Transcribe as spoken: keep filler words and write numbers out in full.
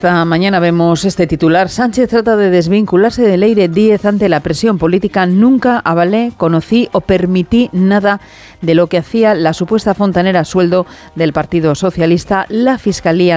Esta mañana vemos este titular. Sánchez trata de desvincularse de Leire Díez ante la presión política. Nunca avalé, conocí o permití nada de lo que hacía la supuesta fontanera a sueldo del Partido Socialista. La Fiscalía